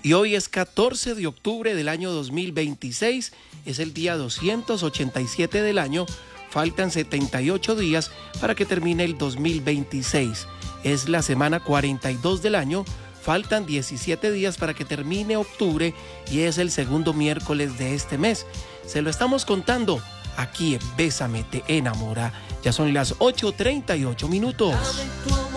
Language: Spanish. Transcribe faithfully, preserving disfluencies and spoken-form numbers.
Y hoy es catorce de octubre del año dos mil veintiséis, es el día doscientos ochenta y siete del año, faltan setenta y ocho días para que termine el dos mil veintiséis. Es la semana cuarenta y dos del año, faltan diecisiete días para que termine octubre y es el segundo miércoles de este mes. Se lo estamos contando aquí en Bésame te enamora. Ya son las ocho treinta y ocho minutos.